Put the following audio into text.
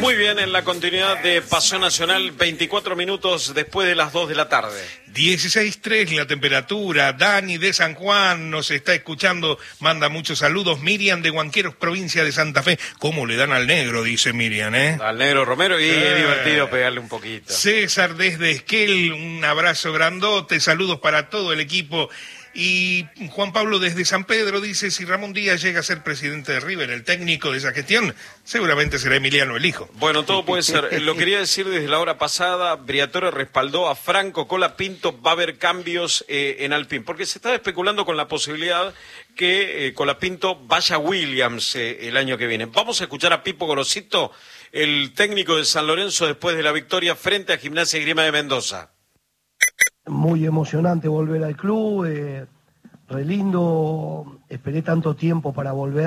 Muy bien, en la continuidad de Paseo Nacional, 24 minutos después de las 2 de la tarde. 16:03 la temperatura. Dani de San Juan nos está escuchando, manda muchos saludos. Miriam de Huanqueros, provincia de Santa Fe. ¿Cómo le dan al negro? Dice Miriam, Al negro Romero, y es divertido pegarle un poquito. César desde Esquel, un abrazo grandote, saludos para todo el equipo. Y Juan Pablo desde San Pedro dice, si Ramón Díaz llega a ser presidente de River, el técnico de esa gestión, seguramente será Emiliano el hijo. Bueno, todo puede ser. Lo quería decir desde la hora pasada, Briatore respaldó a Franco Colapinto, va a haber cambios en Alpine, porque se estaba especulando con la posibilidad que Colapinto vaya a Williams el año que viene. Vamos a escuchar a Pipo Gorosito, el técnico de San Lorenzo, después de la victoria frente a Gimnasia y Esgrima de Mendoza. Muy emocionante volver al club, re lindo, esperé tanto tiempo para volver.